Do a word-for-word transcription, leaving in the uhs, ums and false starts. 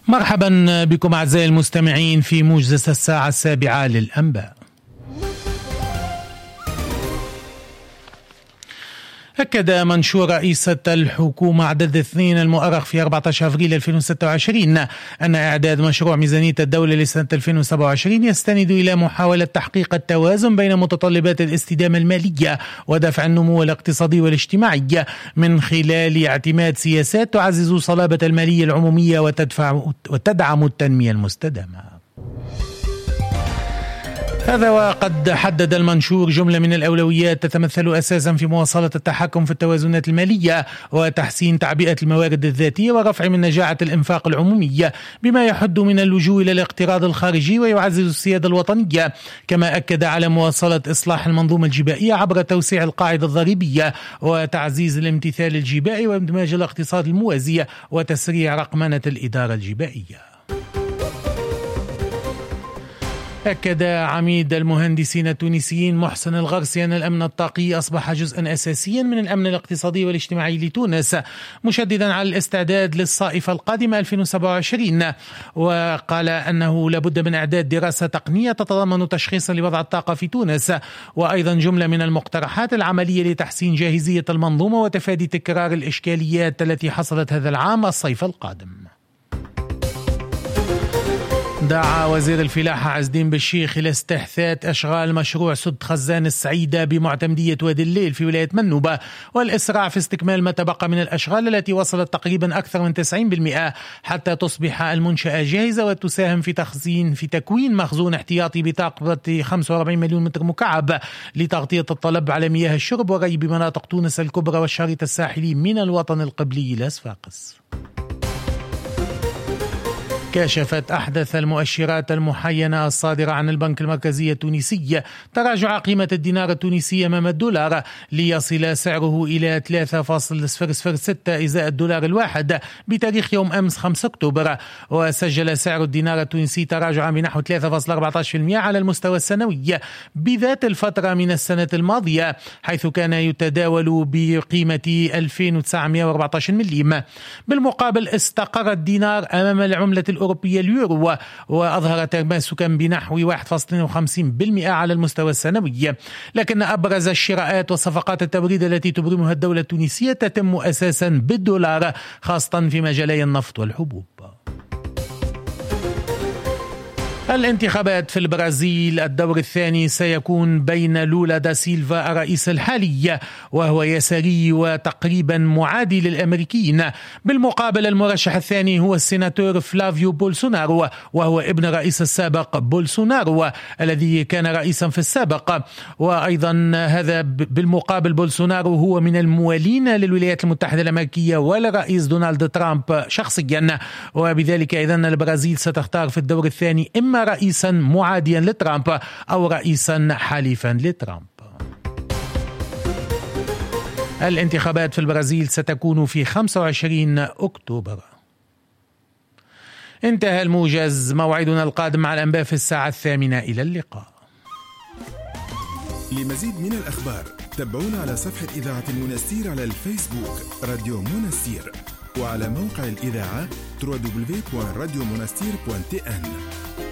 مرحبا بكم أعزائي المستمعين في موجز الساعة السابعة للأنباء. أكد منشور رئيسة الحكومة عدد اثنين المؤرخ في أربعة عشر أفريل ألفين وستة وعشرين أن إعداد مشروع ميزانية الدولة لسنة ألفين وسبعة وعشرين يستند إلى محاولة تحقيق التوازن بين متطلبات الاستدامة المالية ودفع النمو الاقتصادي والاجتماعي من خلال اعتماد سياسات تعزز صلابة المالية العمومية وتدفع وتدعم التنمية المستدامة. هذا وقد حدد المنشور جملة من الأولويات تتمثل أساسا في مواصلة التحكم في التوازنات المالية وتحسين تعبئة الموارد الذاتية ورفع من نجاعة الإنفاق العمومي بما يحد من اللجوء إلى الاقتراض الخارجي ويعزز السيادة الوطنية، كما أكد على مواصلة إصلاح المنظومة الجبائية عبر توسيع القاعدة الضريبية وتعزيز الامتثال الجبائي وإدماج الاقتصاد الموازي وتسريع رقمنة الإدارة الجبائية. أكد عميد المهندسين التونسيين محسن الغرسي أن الأمن الطاقي أصبح جزءا أساسيا من الأمن الاقتصادي والاجتماعي لتونس، مشددا على الاستعداد للصائفة القادمة ألفين وسبعة وعشرين، وقال أنه لابد من إعداد دراسة تقنية تتضمن تشخيصا لوضع الطاقة في تونس، وأيضا جملة من المقترحات العملية لتحسين جاهزية المنظومة وتفادي تكرار الإشكاليات التي حصلت هذا العام الصيف القادم. دعا وزير الفلاحة عز الدين بالشيخ إلى استحثاث أشغال مشروع سد خزان السعيدة بمعتمدية وادي الليل في ولاية منوبة والإسراع في استكمال ما تبقى من الأشغال التي وصلت تقريبا أكثر من تسعين بالمئة حتى تصبح المنشأة جاهزة وتساهم في تخزين في تكوين مخزون احتياطي بطاقة خمسة وأربعين مليون متر مكعب لتغطية الطلب على مياه الشرب وغي بمناطق تونس الكبرى والشريط الساحلي من الوطن القبلي إلى صفاقس. كشفت أحدث المؤشرات المحينة الصادرة عن البنك المركزي التونسي تراجع قيمة الدينار التونسي أمام الدولار ليصل سعره إلى ثلاثة فاصلة صفر صفر ستة إزاء الدولار الواحد بتاريخ يوم أمس خمسة أكتوبر، وسجل سعر الدينار التونسي تراجعا بنحو ثلاثة فاصلة أربعة عشر بالمئة على المستوى السنوي بذات الفترة من السنة الماضية، حيث كان يتداول بقيمة ألفين وتسعمئة وأربعة عشر مليم. بالمقابل استقر الدينار أمام العملة الأوروبية اليورو وأظهر تماسكا بنحو واحد فاصلة اثنين وخمسين بالمئة على المستوى السنوي، لكن أبرز الشراءات وصفقات التوريد التي تبرمها الدولة التونسية تتم أساسا بالدولار، خاصة في مجالي النفط والحبوب. الانتخابات في البرازيل الدور الثاني سيكون بين لولا دا سيلفا الرئيس الحالي وهو يساري وتقريبا معادي للأمريكيين، بالمقابل المرشح الثاني هو السيناتور فلافيو بولسونارو وهو ابن الرئيس السابق بولسونارو الذي كان رئيسا في السابق، وأيضا هذا بالمقابل بولسونارو هو من الموالين للولايات المتحدة الأمريكية والرئيس دونالد ترامب شخصيا، وبذلك إذن البرازيل ستختار في الدور الثاني إما رئيسا معاديا لترامب أو رئيسا حليفا لترامب. الانتخابات في البرازيل ستكون في خمسة وعشرين أكتوبر. انتهى الموجز، موعدنا القادم مع الأنباء في الساعة الثامنة. إلى اللقاء. لمزيد من الأخبار تابعونا على صفحة إذاعة المنستير على الفيسبوك راديو منستير، وعلى موقع الإذاعة دبليو دبليو دبليو دوت راديو منستير دوت تي إن.